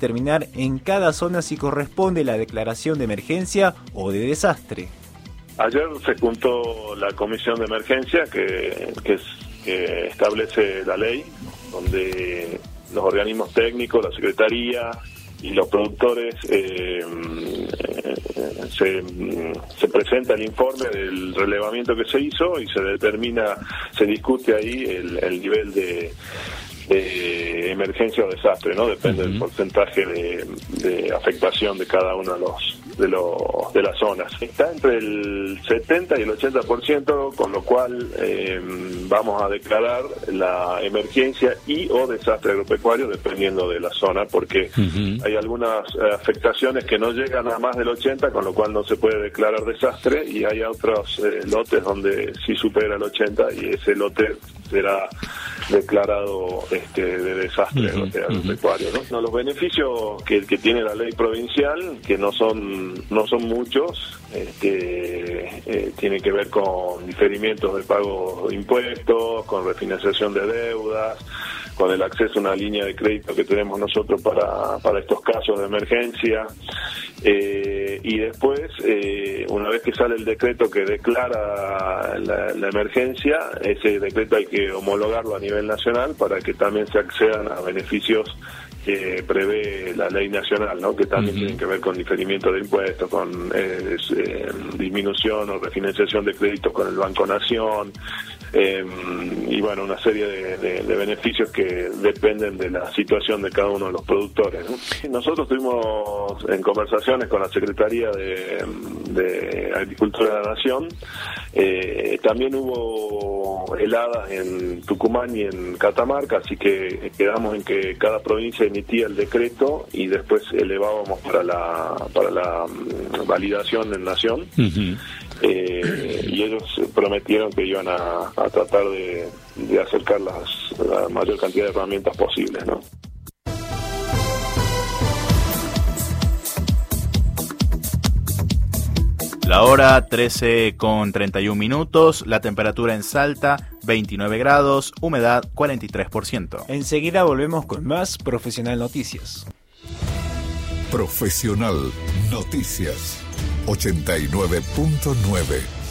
determinar en cada zona si corresponde la declaración de emergencia o de desastre. Ayer se juntó la comisión de emergencia que establece la ley, donde los organismos técnicos, la Secretaría y los productores se presenta el informe del relevamiento que se hizo y se discute ahí el nivel de emergencia o desastre, ¿no? Depende del porcentaje de afectación de cada uno de las zonas. Está entre el 70 y el 80%, con lo cual vamos a declarar la emergencia y o desastre agropecuario dependiendo de la zona, porque hay algunas afectaciones que no llegan a más del 80, con lo cual no se puede declarar desastre, y hay otros lotes donde sí supera el 80 y ese lote será declarado de desastre agropecuario, ¿no? Los beneficios que tiene la ley provincial, que no son muchos, tiene que ver con diferimientos de pago de impuestos, con refinanciación de deudas, con el acceso a una línea de crédito que tenemos nosotros para estos casos de emergencia, y después, una vez que sale el decreto que declara la emergencia, ese decreto hay que homologarlo a nivel nacional para que también se accedan a beneficios que prevé la ley nacional, ¿no? Que también tienen que ver con diferimiento de impuestos, con disminución o refinanciación de créditos con el Banco Nación, y bueno, una serie de beneficios que dependen de la situación de cada uno de los productores, ¿no? Nosotros estuvimos en conversaciones con la Secretaría de Agricultura de la Nación. También hubo heladas en Tucumán y en Catamarca, así que quedamos en que cada provincia emitía el decreto y después elevábamos para la validación en Nación. Y ellos prometieron que iban a tratar de acercar la mayor cantidad de herramientas posibles, ¿no? La hora 13:31, la temperatura en Salta 29 grados, humedad 43%. Enseguida volvemos con más Profesional Noticias. Profesional Noticias 89.9.